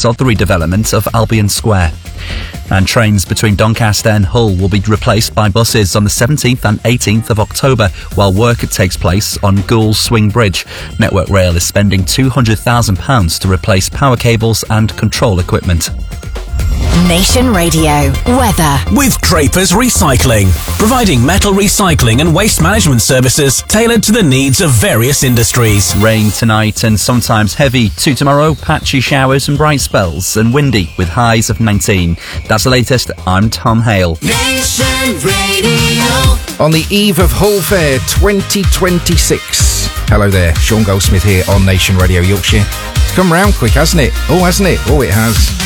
impact of the redevelopment of Albion Square. And trains between Doncaster and Hull will be replaced by buses on the 17th and 18th of October while work takes place on Gould Swing Bridge. Network Rail is spending £200,000 to replace power cables and control equipment. Nation Radio weather with Drapers Recycling, providing metal recycling and waste management services tailored to the needs of various industries. Rain tonight and sometimes heavy. To tomorrow, patchy showers and bright spells, and windy with highs of 19. That's the latest. I'm Tom Hale. Nation Radio. On the eve of Hull Fair 2026. Hello there, Sean Goldsmith here on Nation Radio Yorkshire. It's come round quick, hasn't it? Oh, hasn't it? Oh, it has.